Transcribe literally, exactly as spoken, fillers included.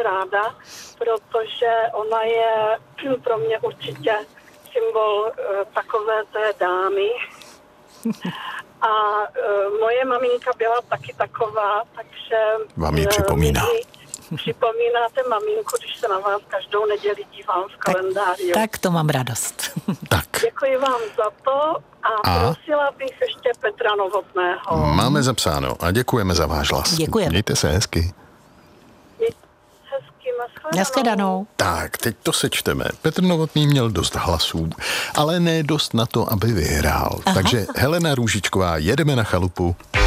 ráda, protože ona je pro mě určitě symbol takové té dámy. A moje maminka byla taky taková, takže... Vám ji připomíná. Připomínáte maminku, když se na vás každou neděli dívám v kalendáři. Tak, tak to mám radost. Tak. Děkuji vám za to a, a prosila bych ještě Petra Novotného. Máme zapsáno a děkujeme za váš hlas. Děkujeme. Mějte se hezky. Hezky, nashledanou. Nashledanou. Tak, teď to sečteme. Petr Novotný měl dost hlasů, ale ne dost na to, aby vyhrál. Aha. Takže Helena Růžičková, jedeme na chalupu.